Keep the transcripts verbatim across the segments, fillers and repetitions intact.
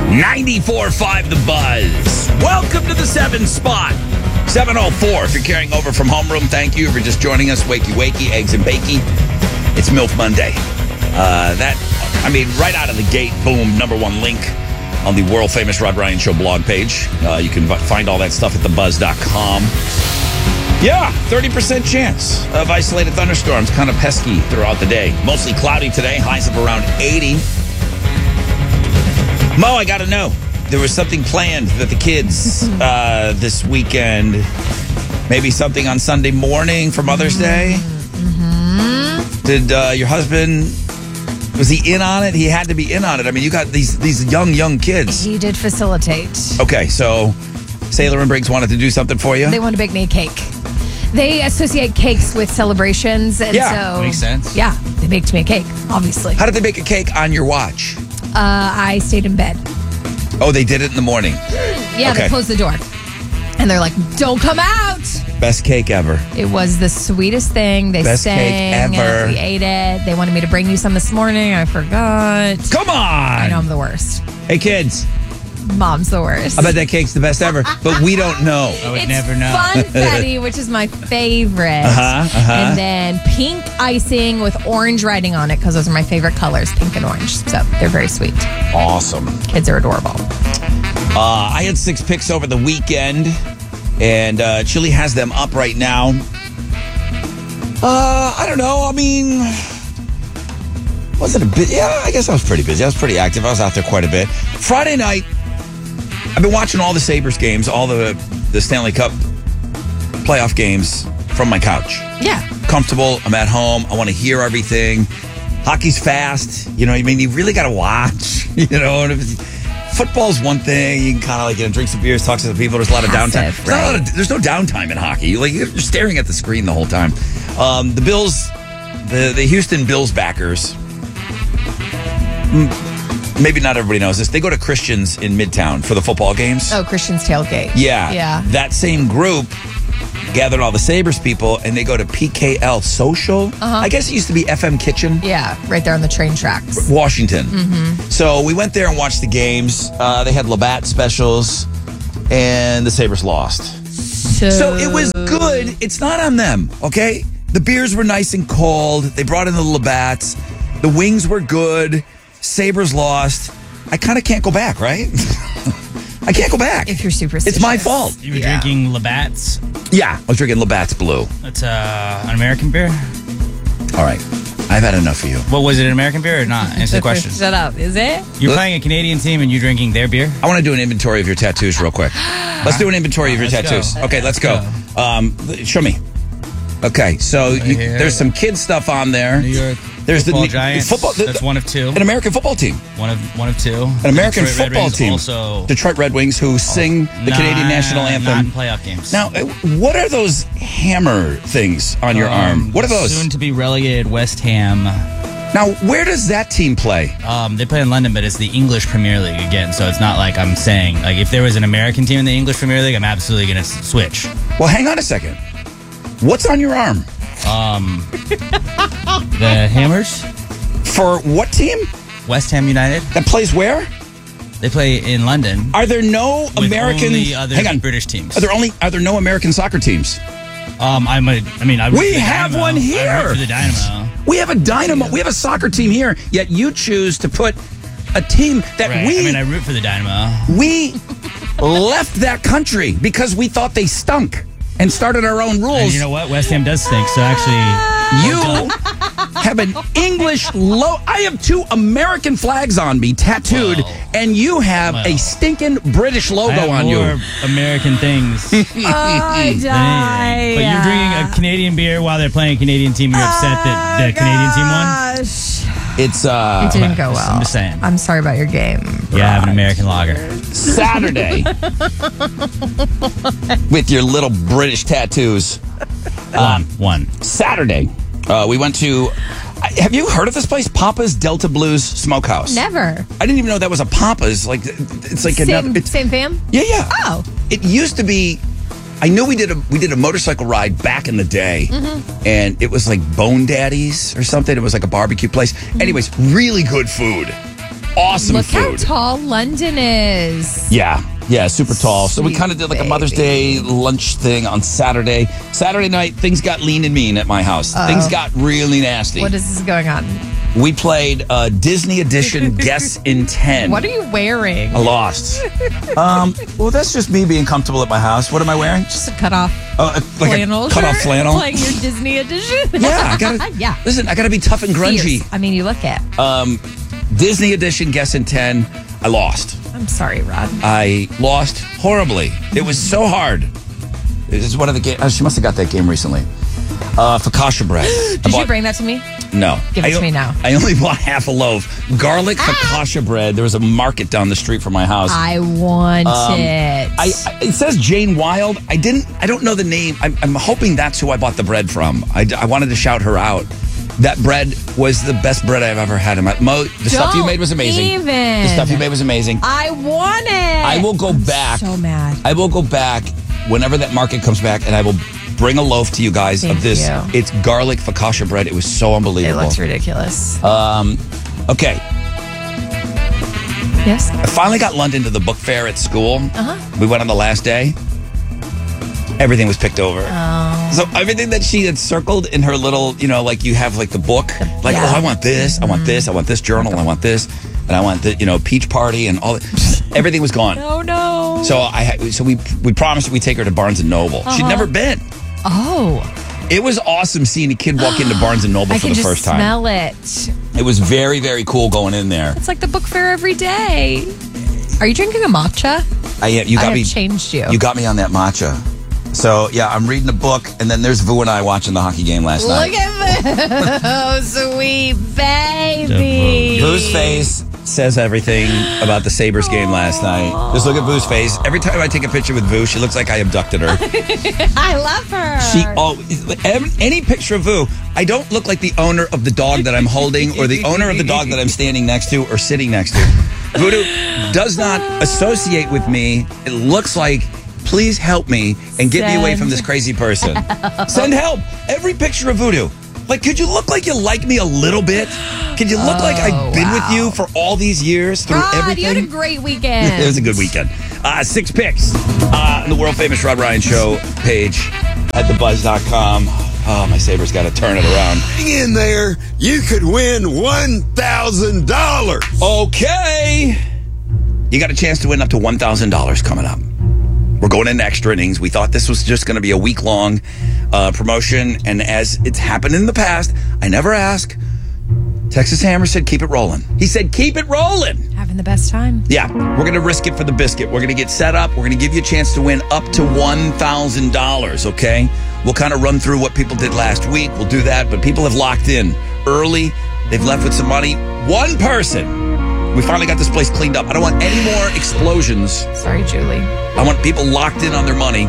ninety-four point five The Buzz. Welcome to the seven spot. seven oh four. If you're carrying over from homeroom, thank you. If you're just joining us, wakey wakey, eggs and bakey. It's MILF Monday. Uh, that, I mean, right out of the gate, boom, number one link on the world famous Rod Ryan Show blog page. Uh, you can find all that stuff at the buzz dot com. Yeah, thirty percent chance of isolated thunderstorms, kind of pesky throughout the day. Mostly cloudy today, highs of around eighty. Mo, I got to know, there was something planned that the kids uh, this weekend, maybe something on Sunday morning for Mother's Day? Mm-hmm. Did uh, your husband, was he in on it? He had to be in on it. I mean, you got these these young, young kids. He did facilitate. Okay, so Sailor and Briggs wanted to do something for you? They wanted to bake me a cake. They associate cakes with celebrations. And Yeah, so, makes sense. Yeah, they baked me a cake, obviously. How did they bake a cake on your watch? Uh, I stayed in bed. Oh, they did it in the morning. Yeah, Okay. they closed the door. And they're like, don't come out. Best cake ever. It was the sweetest thing. They Best cake sang. ever. We ate it. They wanted me to bring you some this morning. I forgot. Come on! I know I'm the worst. Hey, kids, Mom's the worst. I bet that cake's the best ever, but we don't know. I would It's never know. Funfetti, which is my favorite. Uh-huh, uh-huh. And then pink icing with orange writing on it because those are my favorite colors, pink and orange. So they're very sweet. Awesome. Kids are adorable. Uh, I had six picks over the weekend, and uh, Chili has them up right now. Uh, I don't know. I mean, was it a bit? Yeah, I guess I was pretty busy. I was pretty active. I was out there quite a bit. Friday night, I've been watching all the Sabres games, all the the Stanley Cup playoff games from my couch. Yeah. Comfortable. I'm at home. I want to hear everything. Hockey's fast. You know, I mean, you really got to watch. You know, and if it's, football's one thing. You can kind of like, you know, drink some beers, talk to some people. There's a lot of Passive, downtime. There's, not a lot of, there's no downtime in hockey. Like, you're staring at the screen the whole time. Um, the Bills, the, the Houston Bills backers, maybe not everybody knows this. They go to Christians in Midtown for the football games. Oh, Christian's Tailgate. Yeah. Yeah. That same group gathered all the Sabres people, and they go to P K L Social. Uh-huh. I guess it used to be F M Kitchen. Yeah, right there on the train tracks. Washington. Mm-hmm. So we went there and watched the games. Uh, they had Labatt specials, and the Sabres lost. So, So it was good. It's not on them, okay? The beers were nice and cold. They brought in the Labatts. The wings were good. Sabres lost. I kind of can't go back, right? I can't go back. If you're superstitious. It's my fault. You were Yeah. drinking Labatt's. Yeah, I was drinking Labatt's Blue. That's uh, an American beer. All right. I've had enough of you. What was it, an American beer or not? Answer the question. Shut up. Is it? You're Let- playing a Canadian team and you're drinking their beer? I want to do an inventory of your tattoos real quick. Let's do an inventory of your Let's tattoos. go. Okay, let's Let's go. Um, show me. Okay, so you, here. there's some kid stuff on there. New York There's Football the Giants. football. The, That's one of two. An American football team. One of one of two. An American Detroit Red football Wings team. Also, Detroit Red Wings, who sing the Nah, Canadian national Not anthem. in playoff games. Now, uh, what are those hammer things on your Um, arm? What are those? Soon to be relegated West Ham. Now, where does that team play? Um, they play in London, but it's the English Premier League again. So it's not like I'm saying like if there was an American team in the English Premier League, I'm absolutely going to switch. Well, hang on a second. What's on your arm? Um, the Hammers, For what team? West Ham United. That plays where? They play in London. Are there no with American? only other hang on. British teams. Are there only? Are there no American soccer teams? Um, I'm a, I mean, I root We for the have Dynamo. one I here. root for the Dynamo. We have a dynamo. We have a soccer team here. Yet you choose to put a team that Right. we I mean, I root for the Dynamo. we left that country because we thought they stunk and started our own rules. And you know what? West Ham does stink. So actually, You have an English low. I have two American flags on me tattooed, Well, and you have a well. stinking British I logo have on more you. American things. than Oh, I anything. die. But you're drinking a Canadian beer while they're playing a Canadian team. You're upset that the Canadian team won. Gosh. It's uh, It didn't go well. I'm just saying. I'm sorry about your game. Yeah, I have an American lager. Saturday with your little British tattoos. One, one. Saturday, uh, we went to. Have you heard of this place, Papa's Delta Blues Smokehouse? Never. I didn't even know that was a Papa's. Like it's like Same, another. It's, same fam? yeah, yeah. Oh. It used to be. I knew we did a we did a motorcycle ride back in the day, Mm-hmm. and it was like Bone Daddies or something. It was like a barbecue place. Mm-hmm. Anyways, really good food. awesome Look food. how tall London is. Yeah, yeah, super tall. So we Sweet kind of did like a Mother's baby. Day lunch thing on Saturday. Saturday night, things got lean and mean at my house. Uh-oh. Things got really nasty. What is this going on? We played uh, Disney Edition Guess in ten. What are you wearing? I lost. Um, well, that's just me being comfortable at my house. What am I wearing? Just a cut off Oh, uh, like flannel a cut off shirt? flannel. Playing your Disney edition? Yeah, I gotta. yeah. Listen, I gotta be tough and grungy. Fierce. I mean, you look it. Um, Disney Edition Guess in ten. I lost. I'm sorry, Rod. I lost horribly. It was so hard. This is one of the games. Oh, she must have got that game recently. Uh, focaccia bread. Did you bring that to me? No. Give it I, to me now. I only bought half a loaf. Garlic Ah. focaccia bread. There was a market down the street from my house. I want Um, it. I, I it says Jane Wild. I didn't. I don't know the name. I'm, I'm hoping that's who I bought the bread from. I, I wanted to shout her out. That bread was the best bread I've ever had in my. Mo, the stuff you Don't made was amazing. even. The stuff you made was amazing. I want it. I will go I'm back. So mad. I will go back whenever that market comes back, and I will bring a loaf to you guys Thank of this. you. It's garlic focaccia bread. It was so It unbelievable. looks ridiculous. Um, okay. Yes. I finally got London to the book fair at school. Uh-huh. We went on the last day. Everything was picked over. Oh. So everything that she had circled in her little, you know, like you have like the book, like, Yeah. oh, I want this, I want this, I want this journal, I want this, and I want the, you know, peach party and all that. Everything was gone. Oh no. So I had, so we we promised we'd take her to Barnes and Noble. She'd Uh-huh. never been. Oh. It was awesome seeing a kid walk into Barnes and Noble I for can the just first time. smell it. It was very, very cool going in there. It's like the book fair every day. Are you drinking a matcha? I you I got have me changed you. You got me on that matcha. So yeah, I'm reading a book, and then there's Vu and I watching the hockey game last night. Look at this. Oh, sweet baby. Vu's face says everything about the Sabres game last night. Just look at Vu's face. Every time I take a picture with Vu, she looks like I abducted her. I love her. She oh, any picture of Vu, I don't look like the owner of the dog that I'm holding or the owner of the dog that I'm standing next to or sitting next to. Voodoo does not associate with me. It looks like, please help me and get me away from this crazy person. Send help. Every picture of Voodoo. Like, could you look like you like me a little bit? Could you look Oh, like I've been wow. with you for all these years through Rod, everything? you had a great weekend. It was a good weekend. Uh, six picks uh, on the world famous Rod Ryan Show page at the buzz dot com. Oh, my Sabres got to turn it around. Hang in there. You could win one thousand dollars. Okay. You got a chance to win up to one thousand dollars coming up. We're going into extra innings. We thought this was just going to be a week-long uh, promotion, and as it's happened in the past, I never ask. Texas Hammer said, keep it rolling. He said, keep it rolling. Having the best time. Yeah, we're going to risk it for the biscuit. We're going to get set up. We're going to give you a chance to win up to one thousand dollars, okay? We'll kind of run through what people did last week. We'll do that, but people have locked in early. They've left with some money. One person. We finally got this place cleaned up. I don't want any more explosions. Sorry, Julie. I want people locked in on their money.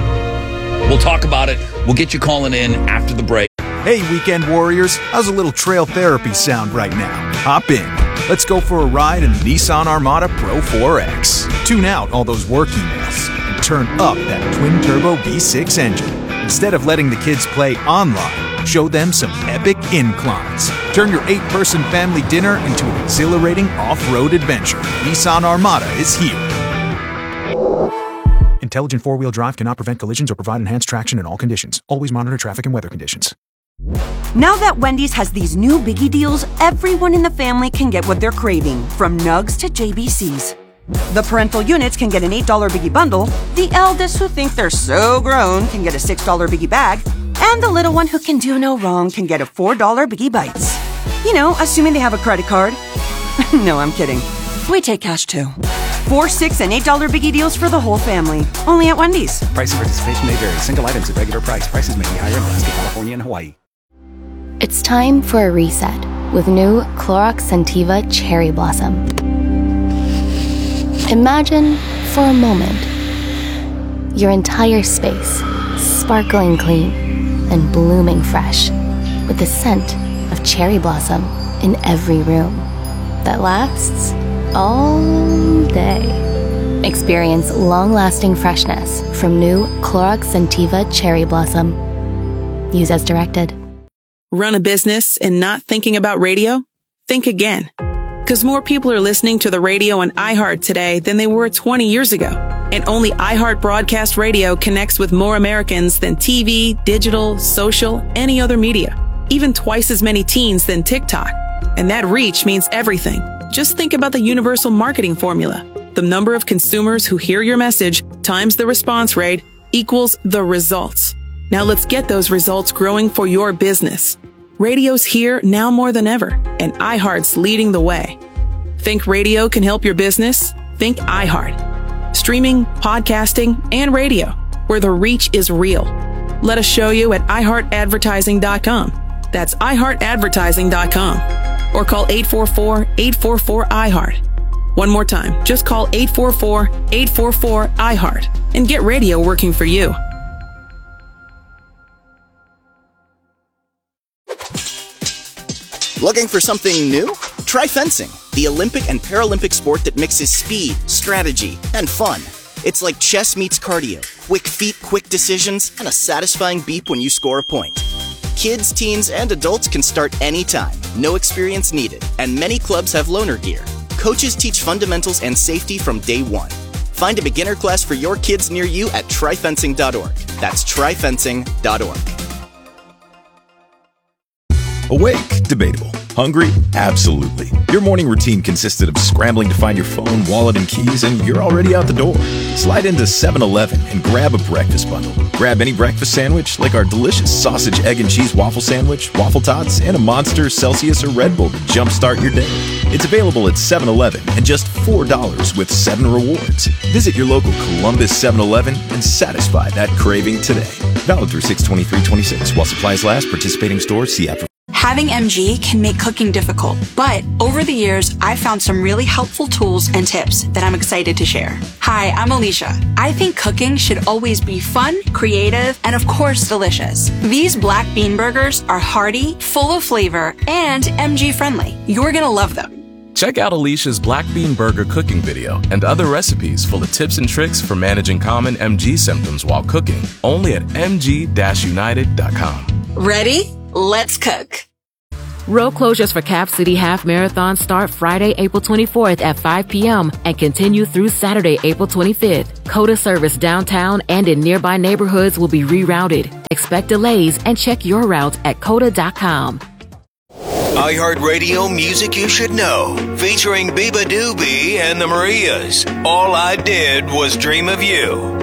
We'll talk about it. We'll get you calling in after the break. Hey, weekend warriors, how's a little trail therapy sound right now? Hop in. Let's go for a ride in the Nissan Armada Pro four X. Tune out all those work emails and turn up that twin-turbo V six engine. Instead of letting the kids play online, show them some epic inclines. Turn your eight-person family dinner into an exhilarating off-road adventure. Nissan Armada is here. Intelligent four-wheel drive cannot prevent collisions or provide enhanced traction in all conditions. Always monitor traffic and weather conditions. Now that Wendy's has these new biggie deals, everyone in the family can get what they're craving, from nugs to J B Cs. The parental units can get an eight dollar biggie bundle, the eldest who think they're so grown can get a six dollar biggie bag, and the little one who can do no wrong can get a four dollar biggie bites. You know, assuming they have a credit card. No, I'm kidding. We take cash too. Four, six, and eight dollar biggie deals for the whole family. Only at Wendy's. Price and participation may vary. Single items at regular price. Prices may be higher in Alaska, California, and Hawaii. It's time for a reset with new Clorox Scentiva Cherry Blossom. Imagine, for a moment, your entire space sparkling clean and blooming fresh with the scent of cherry blossom in every room that lasts all day. Experience long-lasting freshness from new Clorox Scentiva Cherry Blossom. Use as directed. Run a business and not thinking about radio? Think again. Because more people are listening to the radio on iHeart today than they were twenty years ago. And only iHeart Broadcast Radio connects with more Americans than T V, digital, social, any other media. Even twice as many teens than TikTok. And that reach means everything. Just think about the universal marketing formula. The number of consumers who hear your message times the response rate equals the results. Now let's get those results growing for your business. Radio's here now more than ever, and iHeart's leading the way. Think radio can help your business? Think iHeart. Streaming, podcasting, and radio, where the reach is real. Let us show you at i heart advertising dot com. That's i heart advertising dot com. Or call eight four four, eight four four, I heart. One more time, just call eight four four, eight four four, I heart and get radio working for you. Looking for something new? Try fencing, the Olympic and Paralympic sport that mixes speed, strategy, and fun. It's like chess meets cardio, quick feet, quick decisions, and a satisfying beep when you score a point. Kids, teens, and adults can start anytime, no experience needed, and many clubs have loaner gear. Coaches teach fundamentals and safety from day one. Find a beginner class for your kids near you at try fencing dot org. That's try fencing dot org. Awake? Debatable. Hungry? Absolutely. Your morning routine consisted of scrambling to find your phone, wallet, and keys, and you're already out the door. Slide into seven eleven and grab a breakfast bundle. Grab any breakfast sandwich, like our delicious sausage, egg, and cheese waffle sandwich, waffle tots, and a Monster, Celsius, or Red Bull to jumpstart your day. It's available at seven eleven and just four dollars with seven rewards. Visit your local Columbus seven eleven and satisfy that craving today. Valid through six twenty-three twenty-six. While supplies last, participating stores, see app for... Having M G can make cooking difficult, but over the years, I've found some really helpful tools and tips that I'm excited to share. Hi, I'm Alicia. I think cooking should always be fun, creative, and of course, delicious. These black bean burgers are hearty, full of flavor, and M G friendly. You're gonna love them. Check out Alicia's Black Bean Burger cooking video and other recipes full of tips and tricks for managing common M G symptoms while cooking, only at m g dash united dot com. Ready? Let's cook. Road closures for Cap City Half Marathon start Friday, April twenty-fourth at five p.m. and continue through Saturday, April twenty-fifth. COTA service downtown and in nearby neighborhoods will be rerouted. Expect delays and check your route at cota dot com. iHeartRadio Music You Should Know, featuring Biba Doobie and the Marias. All I Did Was Dream of You.